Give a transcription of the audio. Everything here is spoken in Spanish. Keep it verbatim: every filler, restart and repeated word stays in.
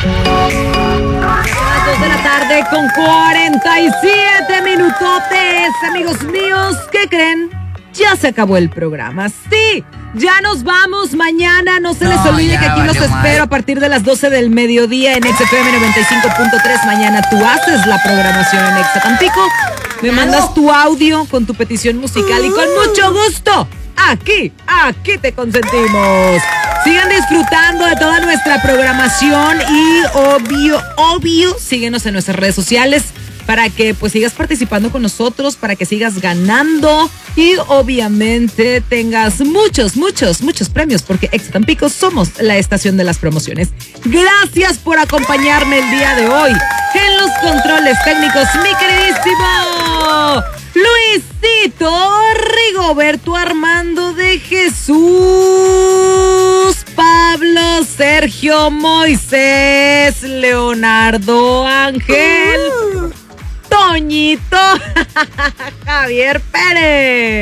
Las dos de la tarde con cuarenta y siete minutotes, amigos míos. ¿Qué creen? Ya se acabó el programa. Sí, ya nos vamos mañana. No se les No, olvide ya que aquí los valió espero madre. a partir de las doce del mediodía en X F M noventa y cinco punto tres. Mañana tú haces la programación en Exa Tampico. Me mandas tu audio con tu petición musical y con mucho gusto, aquí, aquí te consentimos. Sigan disfrutando de toda nuestra programación y obvio, obvio, síguenos en nuestras redes sociales para que pues sigas participando con nosotros, para que sigas ganando y obviamente tengas muchos, muchos, muchos premios, porque Exa Tampico somos la estación de las promociones. Gracias por acompañarme el día de hoy. En los controles técnicos, mi queridísimo Luisito Rigoberto Armando de Jesús, Pablo Sergio Moisés Leonardo Ángel, Toñito Javier Pérez.